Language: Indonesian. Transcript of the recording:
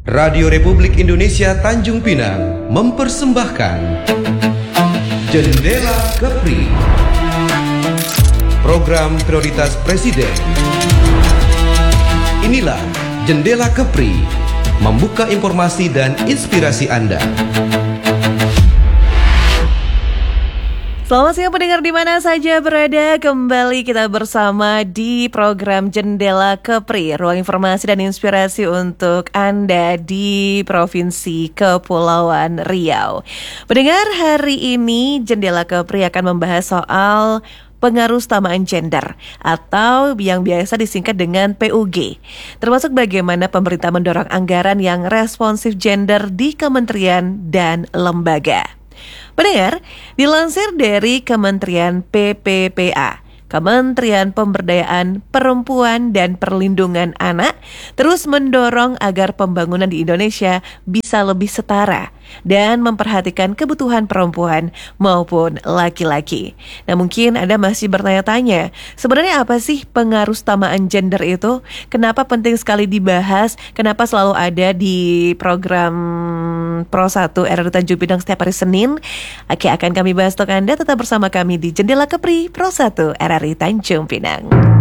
Radio Republik Indonesia Tanjung Pinang mempersembahkan Jendela Kepri, program prioritas Presiden. Inilah Jendela Kepri, membuka informasi dan inspirasi Anda. Selamat siang pendengar di mana saja berada. Kembali kita bersama di program Jendela Kepri, ruang informasi dan inspirasi untuk Anda di Provinsi Kepulauan Riau. Pendengar, hari ini Jendela Kepri akan membahas soal pengaruh utamaan gender atau yang biasa disingkat dengan PUG, termasuk bagaimana pemerintah mendorong anggaran yang responsif gender di kementerian dan lembaga. Pendengar, dilansir dari Kementerian PPPA, Kementerian Pemberdayaan Perempuan dan Perlindungan Anak, terus mendorong agar pembangunan di Indonesia bisa lebih setara dan memperhatikan kebutuhan perempuan maupun laki-laki. Nah, mungkin Anda masih bertanya-tanya, sebenarnya apa sih pengaruh utamaan gender itu? Kenapa penting sekali dibahas? Kenapa selalu ada di program Pro 1 RRI Tanjung Pinang setiap hari Senin? Oke, akan kami bahas untuk Anda. Tetap bersama kami di Jendela Kepri Pro 1 RRI Tanjung Pinang.